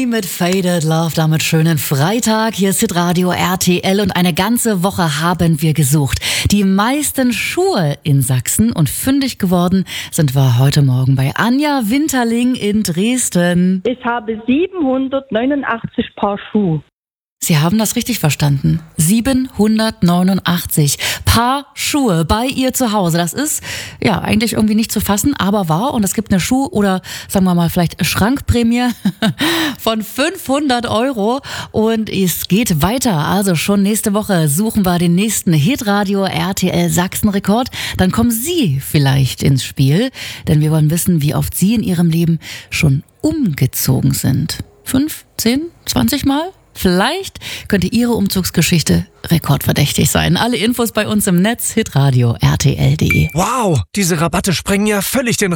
mit Faded Love, damit schönen Freitag. Hier ist Hitradio RTL und eine ganze Woche haben wir gesucht. Die meisten Schuhe in Sachsen und fündig geworden sind wir heute Morgen bei Anja Winterling in Dresden. Ich habe 789 Paar Schuhe. Sie haben das richtig verstanden. 789 Paar Schuhe bei ihr zu Hause. Das ist ja eigentlich irgendwie nicht zu fassen, aber wahr. Und es gibt eine Schuh- oder sagen wir mal vielleicht Schrankprämie von 500 €. Und es geht weiter. Also schon nächste Woche suchen wir den nächsten Hitradio RTL Sachsen-Rekord. Dann kommen Sie vielleicht ins Spiel, denn wir wollen wissen, wie oft Sie in Ihrem Leben schon umgezogen sind. 5, 10, 20 Mal? Vielleicht könnte Ihre Umzugsgeschichte rekordverdächtig sein. Alle Infos bei uns im Netz, hitradio rtl.de. Wow, diese Rabatte sprengen ja völlig den